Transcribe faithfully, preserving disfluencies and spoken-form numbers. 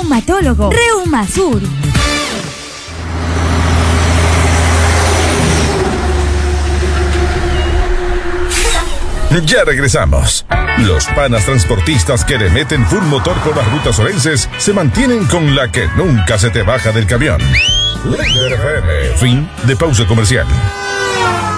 Reumatólogo Reumasur. Ya regresamos. Los panas transportistas que le meten full motor por las rutas orenses se mantienen con la que nunca se te baja del camión. Líder F M. Fin de pausa comercial.